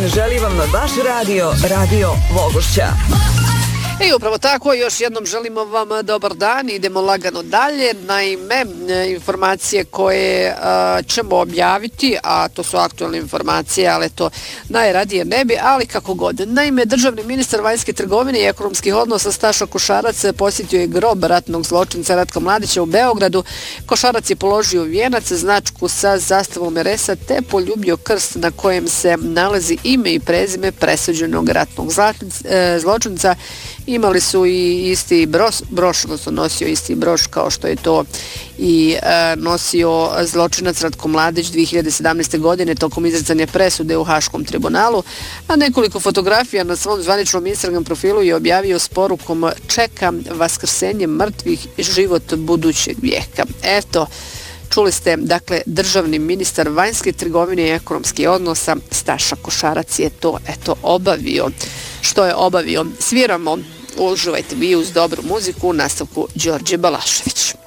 dan želi vam vaš Radio Vogošća. I upravo tako, još jednom želimo vam dobar dan, idemo lagano dalje. Naime, informacije koje ćemo objaviti, a to su aktualne informacije, ali to najradije ne bi, ali kako god. Naime, državni ministar vanjske trgovine i ekonomskih odnosa Stašo Košarac posjetio je grob ratnog zločinca Ratka Mladića u Beogradu. Košarac je položio vijenac, značku sa zastavom RS-a te poljubio krst na kojem se nalazi ime i prezime presuđenog ratnog zločinca. Imali su i isti broš, odnosno nosio isti broš kao što je to i nosio zločinac Ratko Mladić 2017. godine tokom izricanja presude u Haškom tribunalu, a nekoliko fotografija na svom zvaničnom Instagram profilu je objavio s porukom "Čekam vaskrsenje mrtvih i život budućeg vijeka". Eto, čuli ste, dakle, državni ministar vanjske trgovine i ekonomskih odnosa Staša Košarac je to, eto, obavio. Što je obavio? Sviramo, uživajte vi uz dobru muziku, u nastavku Đorđe Balašević.